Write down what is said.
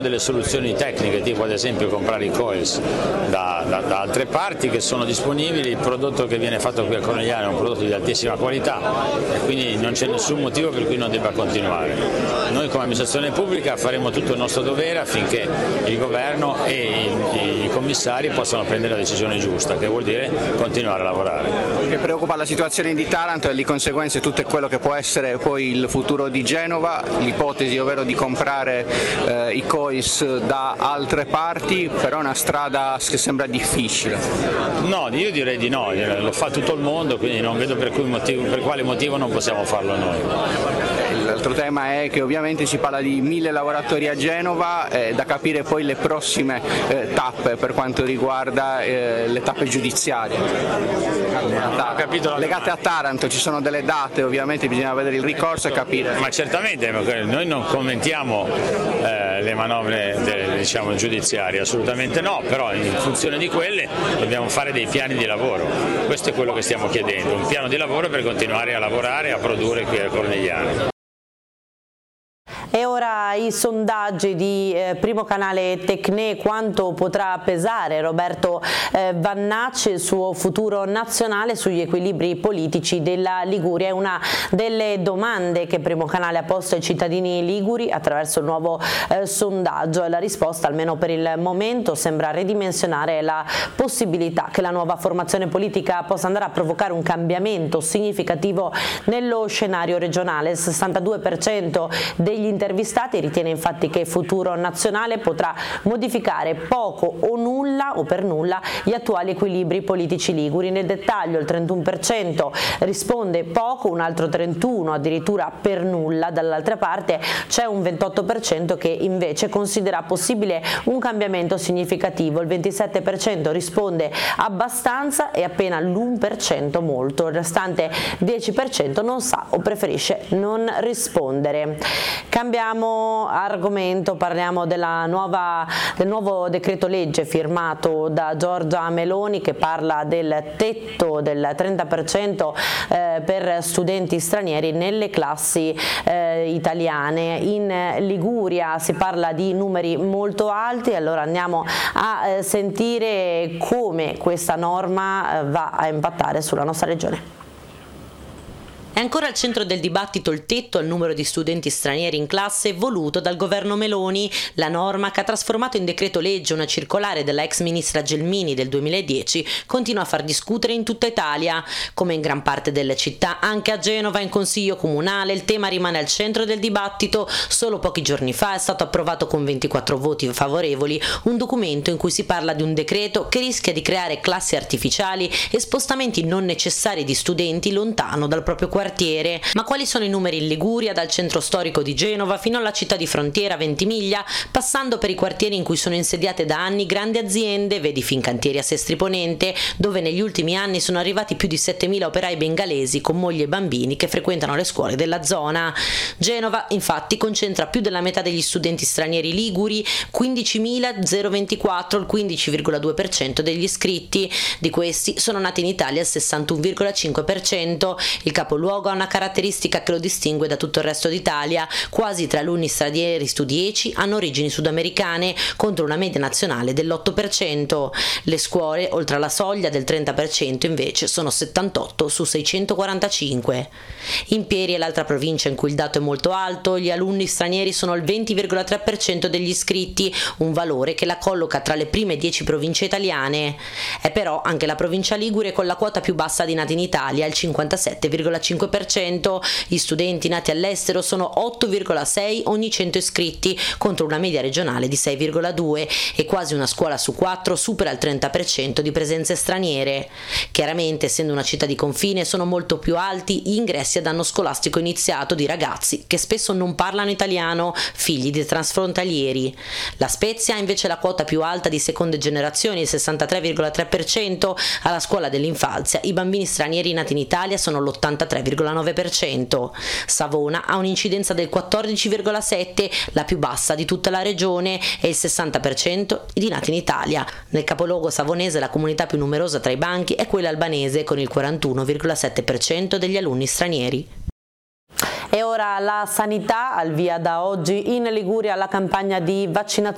delle soluzioni tecniche, tipo ad esempio comprare i coils da altre parti che sono disponibili. Il prodotto che viene fatto qui a Cornigliano è un prodotto di altissima qualità e quindi non c'è nessun motivo per cui non debba continuare. Noi come amministrazione pubblica faremo tutto il nostro dovere affinché il governo e i commissari possano prendere la decisione giusta, che vuol dire continuare a lavorare. Che preoccupa la situazione di Taranto e di conseguenza tutto quello che può essere poi il futuro di Genova, l'ipotesi ovvero di comprare i coils da altre parti, però è una strada che sembra difficile. No, io direi di no, lo fa tutto il mondo, quindi non vedo per quale motivo non possiamo farlo noi. L'altro tema è che ovviamente si parla di 1000 lavoratori a Genova, da capire poi le prossime tappe per quanto riguarda le tappe giudiziarie. Legate a Taranto ci sono delle date, ovviamente bisogna vedere il ricorso e capire. Ma certamente, noi non commentiamo le manovre giudiziarie, assolutamente no, però in funzione di quelle dobbiamo fare dei piani di lavoro. Questo è quello che stiamo chiedendo, un piano di lavoro per continuare a lavorare e a produrre qui a Cornigliano. E ora i sondaggi di Primo Canale Tecne, quanto potrà pesare Roberto Vannacci e il suo futuro nazionale sugli equilibri politici della Liguria? È una delle domande che Primo Canale ha posto ai cittadini liguri attraverso il nuovo sondaggio, e la risposta, almeno per il momento, sembra ridimensionare la possibilità che la nuova formazione politica possa andare a provocare un cambiamento significativo nello scenario regionale. Il 62% degli intervistati ritiene infatti che Futuro Nazionale potrà modificare poco o nulla o per nulla gli attuali equilibri politici liguri. Nel dettaglio il 31% risponde poco, un altro 31% addirittura per nulla. Dall'altra parte c'è un 28% che invece considera possibile un cambiamento significativo, il 27% risponde abbastanza e appena l'1% molto, il restante 10% non sa o preferisce non rispondere. Cambiamo argomento, parliamo del nuovo decreto legge firmato da Giorgia Meloni, che parla del tetto del 30% per studenti stranieri nelle classi italiane. In Liguria si parla di numeri molto alti, allora andiamo a sentire come questa norma va a impattare sulla nostra regione. È ancora al centro del dibattito il tetto al numero di studenti stranieri in classe voluto dal governo Meloni, la norma che ha trasformato in decreto legge una circolare della ex ministra Gelmini del 2010 continua a far discutere in tutta Italia. Come in gran parte delle città, anche a Genova in consiglio comunale il tema rimane al centro del dibattito. Solo pochi giorni fa è stato approvato con 24 voti favorevoli un documento in cui si parla di un decreto che rischia di creare classi artificiali e spostamenti non necessari di studenti lontano dal proprio quartiere. Ma quali sono i numeri in Liguria, dal centro storico di Genova fino alla città di frontiera Ventimiglia, passando per i quartieri in cui sono insediate da anni grandi aziende, vedi Fincantieri a Sestri Ponente, dove negli ultimi anni sono arrivati più di 7.000 operai bengalesi con mogli e bambini che frequentano le scuole della zona. Genova infatti concentra più della metà degli studenti stranieri liguri, 15.024, il 15,2% degli iscritti. Di questi sono nati in Italia il 61,5%. Il capoluogo ha una caratteristica che lo distingue da tutto il resto d'Italia: quasi 3 alunni stranieri su 10 hanno origini sudamericane, contro una media nazionale dell'8%. Le scuole, oltre alla soglia del 30%, invece sono 78 su 645. Impieri è l'altra provincia in cui il dato è molto alto, gli alunni stranieri sono il 20,3% degli iscritti, un valore che la colloca tra le prime 10 province italiane. È però anche la provincia ligure con la quota più bassa di nati in Italia, il 57,5%. Gli studenti nati all'estero sono 8,6 ogni 100 iscritti, contro una media regionale di 6,2, e quasi una scuola su 4 supera il 30% di presenze straniere. Chiaramente, essendo una città di confine, sono molto più alti gli ingressi ad anno scolastico iniziato di ragazzi che spesso non parlano italiano, figli di transfrontalieri. La Spezia ha invece la quota più alta di seconde generazioni, il 63,3%, alla scuola dell'infanzia. I bambini stranieri nati in Italia sono l'83,9%. Savona ha un'incidenza del 14,7%, la più bassa di tutta la regione, e il 60% di nati in Italia. Nel capoluogo savonese la comunità più numerosa tra i banchi è quella albanese, con il 41,7% degli alunni stranieri. E ora la sanità, al via da oggi in Liguria la campagna di vaccinazione